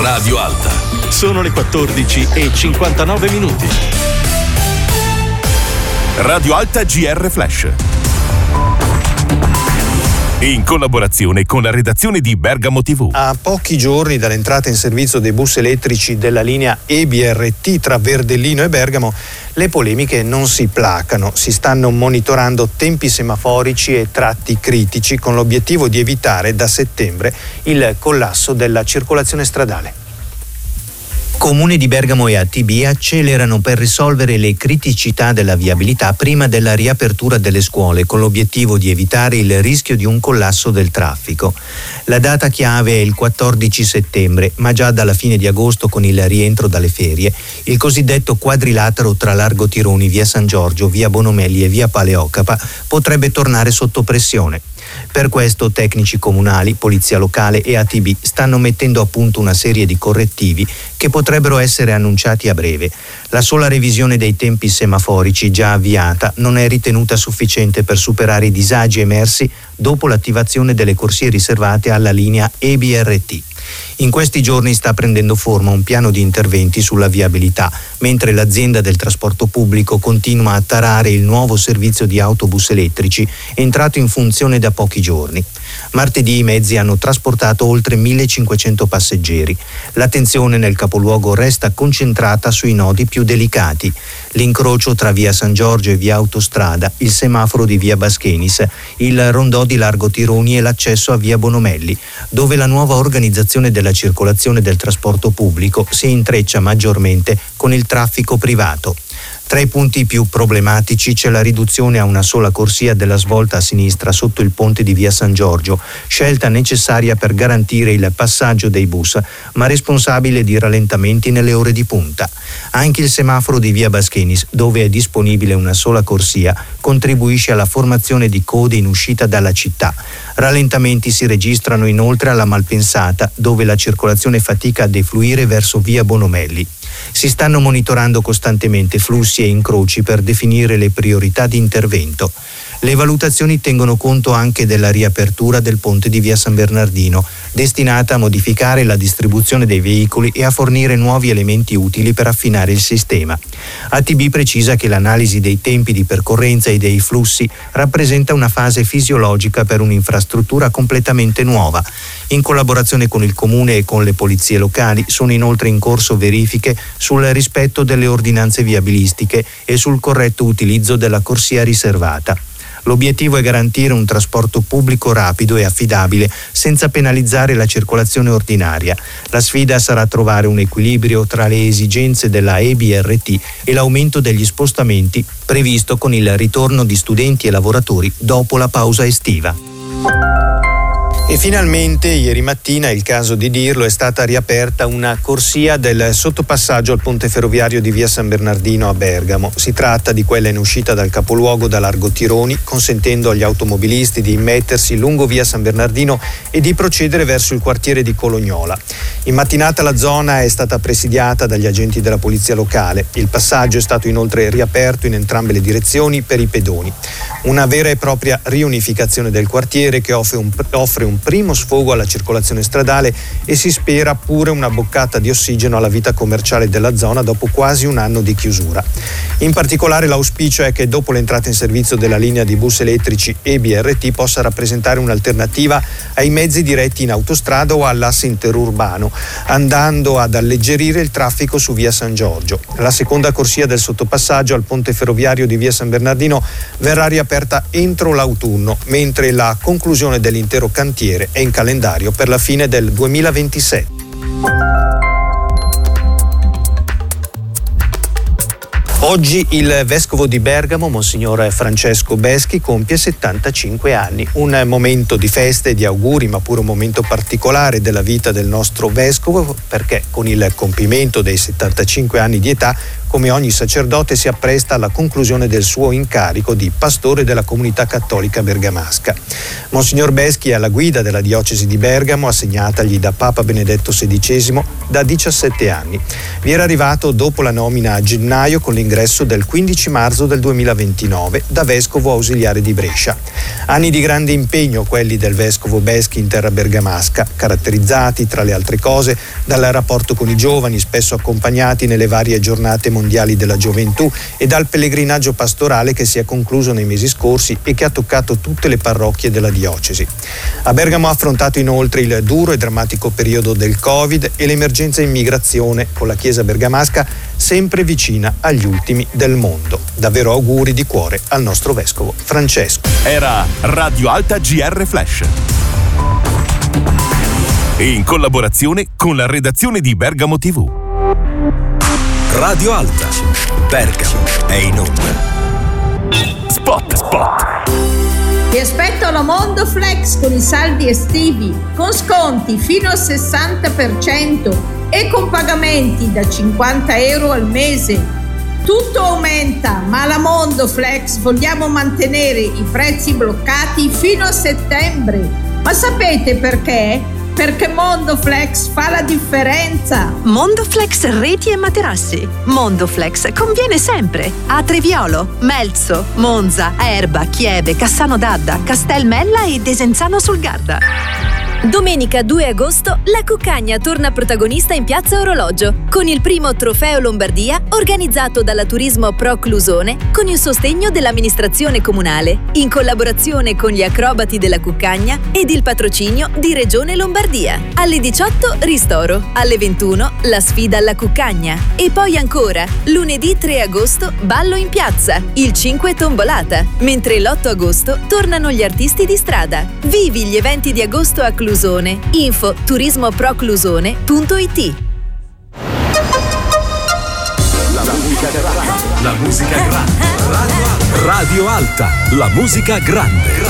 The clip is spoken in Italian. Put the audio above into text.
Radio Alta. Sono le 14:59. Radio Alta GR Flash. In collaborazione con la redazione di Bergamo TV. A pochi giorni dall'entrata in servizio dei bus elettrici della linea EBRT tra Verdellino e Bergamo, le polemiche non si placano. Si stanno monitorando tempi semaforici e tratti critici con l'obiettivo di evitare da settembre il collasso della circolazione stradale. Comune di Bergamo e ATB accelerano per risolvere le criticità della viabilità prima della riapertura delle scuole, con l'obiettivo di evitare il rischio di un collasso del traffico. La data chiave è il 14 settembre, ma già dalla fine di agosto, con il rientro dalle ferie, il cosiddetto quadrilatero tra Largo Tironi, via San Giorgio, via Bonomelli e via Paleocapa potrebbe tornare sotto pressione. Per questo tecnici comunali, polizia locale e ATB stanno mettendo a punto una serie di correttivi che potrebbero essere annunciati a breve. La sola revisione dei tempi semaforici già avviata non è ritenuta sufficiente per superare i disagi emersi dopo l'attivazione delle corsie riservate alla linea EBRT. In questi giorni sta prendendo forma un piano di interventi sulla viabilità, mentre l'azienda del trasporto pubblico continua a tarare il nuovo servizio di autobus elettrici entrato in funzione da pochi giorni. Martedì i mezzi hanno trasportato oltre 1.500 passeggeri. L'attenzione nel capoluogo resta concentrata sui nodi più delicati: l'incrocio tra via San Giorgio e via Autostrada, il semaforo di via Baschenis, il rondò di Largo Tironi e l'accesso a via Bonomelli, dove la nuova organizzazione della circolazione del trasporto pubblico si intreccia maggiormente con il traffico privato. Tra i punti più problematici c'è la riduzione a una sola corsia della svolta a sinistra sotto il ponte di via San Giorgio, scelta necessaria per garantire il passaggio dei bus, ma responsabile di rallentamenti nelle ore di punta. Anche il semaforo di via Baschenis, dove è disponibile una sola corsia, contribuisce alla formazione di code in uscita dalla città. Rallentamenti si registrano inoltre alla Malpensata, dove la circolazione fatica a defluire verso via Bonomelli. Si stanno monitorando costantemente flussi e incroci per definire le priorità di intervento. Le valutazioni tengono conto anche della riapertura del ponte di via San Bernardino, destinata a modificare la distribuzione dei veicoli e a fornire nuovi elementi utili per affinare il sistema. ATB precisa che l'analisi dei tempi di percorrenza e dei flussi rappresenta una fase fisiologica per un'infrastruttura completamente nuova. In collaborazione con il Comune e con le polizie locali sono inoltre in corso verifiche sul rispetto delle ordinanze viabilistiche e sul corretto utilizzo della corsia riservata. L'obiettivo è garantire un trasporto pubblico rapido e affidabile senza penalizzare la circolazione ordinaria. La sfida sarà trovare un equilibrio tra le esigenze della EBRT e l'aumento degli spostamenti previsto con il ritorno di studenti e lavoratori dopo la pausa estiva. E finalmente ieri mattina, è il caso di dirlo, è stata riaperta una corsia del sottopassaggio al ponte ferroviario di via San Bernardino a Bergamo. Si tratta di quella in uscita dal capoluogo da Largo Tironi, consentendo agli automobilisti di immettersi lungo via San Bernardino e di procedere verso il quartiere di Colognola. In mattinata la zona è stata presidiata dagli agenti della polizia locale. Il passaggio è stato inoltre riaperto in entrambe le direzioni per i pedoni. Una vera e propria riunificazione del quartiere che offre un primo sfogo alla circolazione stradale e si spera pure una boccata di ossigeno alla vita commerciale della zona dopo quasi un anno di chiusura. In particolare l'auspicio è che dopo l'entrata in servizio della linea di bus elettrici EBRT possa rappresentare un'alternativa ai mezzi diretti in autostrada o all'asse interurbano, andando ad alleggerire il traffico su via San Giorgio. La seconda corsia del sottopassaggio al ponte ferroviario di via San Bernardino verrà riaperta entro l'autunno, mentre la conclusione dell'intero cantiere è in calendario per la fine del 2027. Oggi il vescovo di Bergamo, Monsignor Francesco Beschi, compie 75 anni. Un momento di feste e di auguri, ma pure un momento particolare della vita del nostro vescovo, perché con il compimento dei 75 anni di età Come ogni sacerdote si appresta alla conclusione del suo incarico di pastore della comunità cattolica bergamasca. Monsignor Beschi è alla guida della diocesi di Bergamo, assegnatagli da Papa Benedetto XVI da 17 anni. Vi era arrivato dopo la nomina a gennaio con l'ingresso del 15 marzo del 2029 da vescovo ausiliare di Brescia. Anni di grande impegno quelli del vescovo Beschi in terra bergamasca, caratterizzati tra le altre cose dal rapporto con i giovani, spesso accompagnati nelle varie giornate mondiali della gioventù, e dal pellegrinaggio pastorale che si è concluso nei mesi scorsi e che ha toccato tutte le parrocchie della diocesi. A Bergamo ha affrontato inoltre il duro e drammatico periodo del Covid e l'emergenza immigrazione, con la Chiesa bergamasca sempre vicina agli ultimi del mondo. Davvero auguri di cuore al nostro vescovo Francesco. Era Radio Alta GR Flash. In collaborazione con la redazione di Bergamo TV. Radio Alta. Bergamo è in onda. Spot. Ti aspetto alla Mondo Flex con i saldi estivi, con sconti fino al 60% e con pagamenti da 50 euro al mese. Tutto aumenta, ma alla Mondo Flex vogliamo mantenere i prezzi bloccati fino a settembre. Ma sapete perché? Perché Mondoflex fa la differenza. Mondoflex reti e materassi. Mondoflex conviene sempre. A Treviolo, Melzo, Monza, Erba, Chieve, Cassano d'Adda, Castelmella e Desenzano sul Garda. Domenica 2 agosto la Cuccagna torna protagonista in Piazza Orologio con il primo Trofeo Lombardia organizzato dalla Turismo Pro Clusone con il sostegno dell'amministrazione comunale in collaborazione con gli acrobati della Cuccagna ed il patrocinio di Regione Lombardia. Alle 18 ristoro, alle 21 la sfida alla Cuccagna e poi ancora lunedì 3 agosto ballo in piazza, il 5 tombolata, mentre l'8 agosto tornano gli artisti di strada. Vivi gli eventi di agosto a Clusone. Info turismoproclusone.it. La musica grande. Radio Alta. La musica grande.